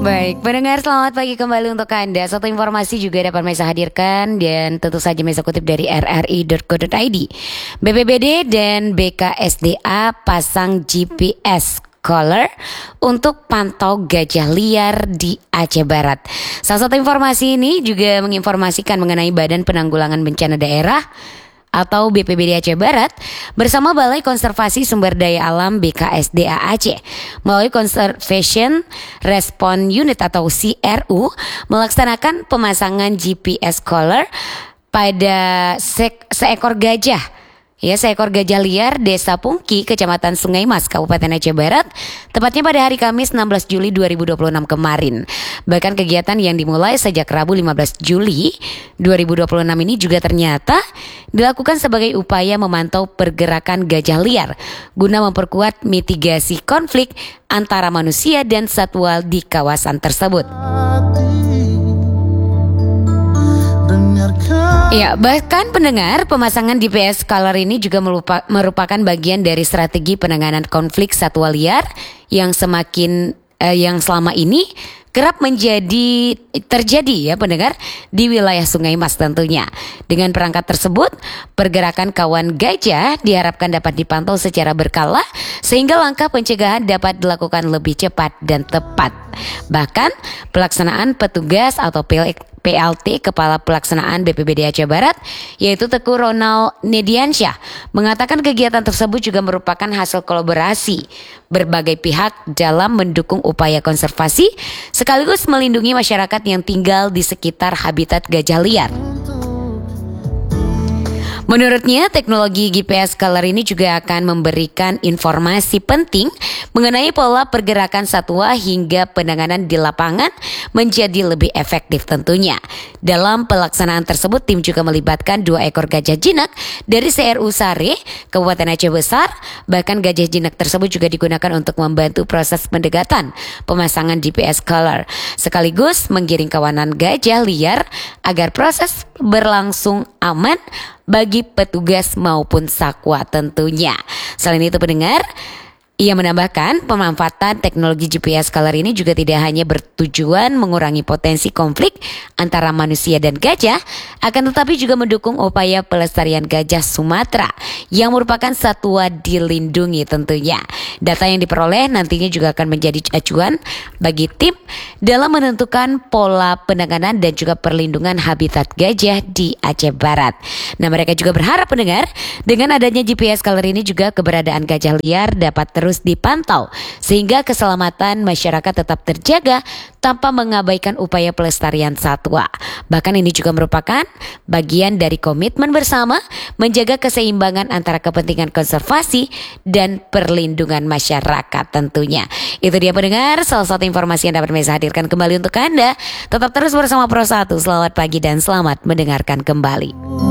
Baik, pendengar selamat pagi kembali untuk Anda. Satu informasi juga dapat Mesa hadirkan dan tentu saja Mesa kutip dari rri.co.id. BPBD dan BKSDA pasang GPS collar untuk pantau gajah liar di Aceh Barat. Salah satu informasi ini juga menginformasikan mengenai Badan Penanggulangan Bencana Daerah atau BPBD Aceh Barat bersama Balai Konservasi Sumber Daya Alam BKSDA Aceh melalui Conservation Response Unit atau CRU melaksanakan pemasangan GPS collar pada seekor gajah. Seekor gajah liar Desa Pungki, Kecamatan Sungai Mas, Kabupaten Aceh Barat, tepatnya pada hari Kamis 16 Juli 2026 kemarin. Bahkan kegiatan yang dimulai sejak Rabu 15 Juli 2026 ini juga ternyata dilakukan sebagai upaya memantau pergerakan gajah liar guna memperkuat mitigasi konflik antara manusia dan satwa di kawasan tersebut. Ya, bahkan pendengar, pemasangan GPS collar ini juga merupakan bagian dari strategi penanganan konflik satwa liar yang selama ini kerap terjadi ya pendengar di wilayah Sungai Mas tentunya. Dengan perangkat tersebut, pergerakan kawan gajah diharapkan dapat dipantau secara berkala sehingga langkah pencegahan dapat dilakukan lebih cepat dan tepat. Bahkan pelaksanaan petugas atau PLT Kepala Pelaksanaan BPBD Aceh Barat yaitu Teguh Ronald Nediansyah mengatakan kegiatan tersebut juga merupakan hasil kolaborasi berbagai pihak dalam mendukung upaya konservasi sekaligus melindungi masyarakat yang tinggal di sekitar habitat gajah liar. Menurutnya, teknologi GPS collar ini juga akan memberikan informasi penting mengenai pola pergerakan satwa hingga penanganan di lapangan menjadi lebih efektif tentunya. Dalam pelaksanaan tersebut, tim juga melibatkan 2 ekor gajah jinak dari CRU Sare, Kabupaten Aceh Besar. Bahkan gajah jinak tersebut juga digunakan untuk membantu proses pendekatan pemasangan GPS collar, sekaligus menggiring kawanan gajah liar agar proses berlangsung aman bagi petugas maupun satwa tentunya. Selain itu pendengar, ia menambahkan pemanfaatan teknologi GPS collar ini juga tidak hanya bertujuan mengurangi potensi konflik antara manusia dan gajah, akan tetapi juga mendukung upaya pelestarian gajah Sumatera yang merupakan satwa dilindungi tentunya. Data yang diperoleh nantinya juga akan menjadi acuan bagi tim dalam menentukan pola penanganan dan juga perlindungan habitat gajah di Aceh Barat. Nah, mereka juga berharap pendengar dengan adanya GPS collar ini juga keberadaan gajah liar dapat terus dipantau sehingga keselamatan masyarakat tetap terjaga tanpa mengabaikan upaya pelestarian satwa. Bahkan ini juga merupakan bagian dari komitmen bersama menjaga keseimbangan antara kepentingan konservasi dan perlindungan masyarakat tentunya. Itu dia pendengar, salah satu informasi yang dapat Mesa hadirkan kembali untuk Anda. Tetap terus bersama Pro 1. Selamat pagi dan selamat mendengarkan kembali.